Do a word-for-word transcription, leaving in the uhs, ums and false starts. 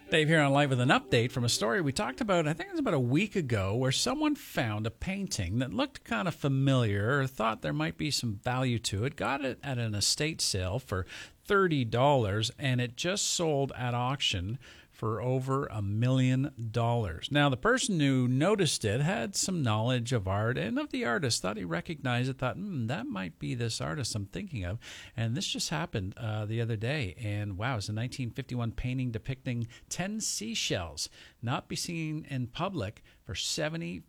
Dave here on Live with an update from a story we talked about, I think it was about a week ago, where someone found a painting that looked kind of familiar or thought there might be some value to it, got it at an estate sale for thirty dollars, and it just sold at auction for over a million dollars. Now, the person who noticed it had some knowledge of art and of the artist, thought he recognized it, thought, hmm, that might be this artist I'm thinking of. And this just happened uh, the other day. And wow, it's a nineteen fifty-one painting depicting ten seashells not be seen in public for seventy